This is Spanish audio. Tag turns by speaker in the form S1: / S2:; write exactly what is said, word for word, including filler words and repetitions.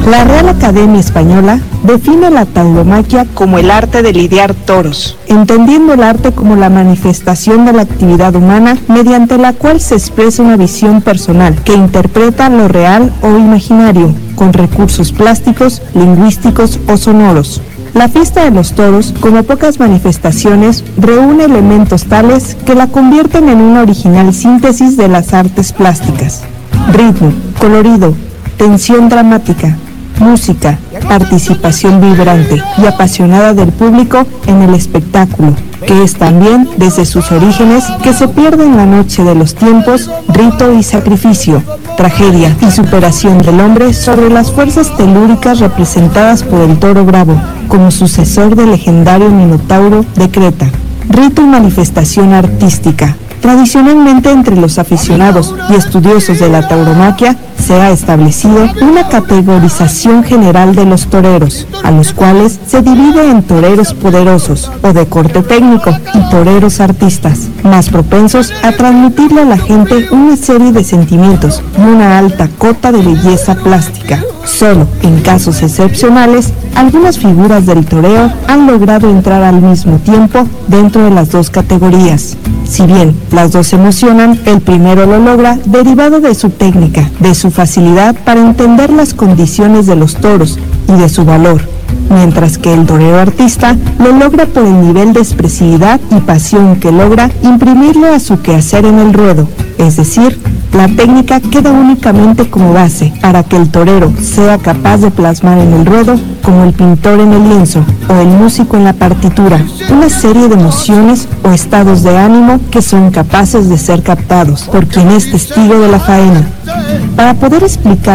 S1: La Real Academia Española define la tauromaquia como el arte de lidiar toros, entendiendo el arte como la manifestación de la actividad humana mediante la cual se expresa una visión personal que interpreta lo real o imaginario, con recursos plásticos, lingüísticos o sonoros. La fiesta de los toros, como pocas manifestaciones, reúne elementos tales que la convierten en una original síntesis de las artes plásticas. Ritmo, colorido, tensión dramática, música, participación vibrante y apasionada del público en el espectáculo, que es también, desde sus orígenes, que se pierde en la noche de los tiempos, rito y sacrificio, tragedia y superación del hombre sobre las fuerzas telúricas representadas por el toro bravo, como sucesor del legendario Minotauro de Creta. Rito y manifestación artística. Tradicionalmente, entre los aficionados y estudiosos de la tauromaquia se ha establecido una categorización general de los toreros, a los cuales se divide en toreros poderosos o de corte técnico y toreros artistas, más propensos a transmitirle a la gente una serie de sentimientos y una alta cota de belleza plástica. Solo en casos excepcionales, algunas figuras del toreo han logrado entrar al mismo tiempo dentro de las dos categorías. Si bien las dos se emocionan, el primero lo logra derivado de su técnica, de su facilidad para entender las condiciones de los toros y de su valor, mientras que el torero artista lo logra por el nivel de expresividad y pasión que logra imprimirle a su quehacer en el ruedo, es decir, la técnica queda únicamente como base para que el torero sea capaz de plasmar en el ruedo, como el pintor en el lienzo o el músico en la partitura, una serie de emociones o estados de ánimo que son capaces de ser captados por quien es testigo de la faena. Para poder explicar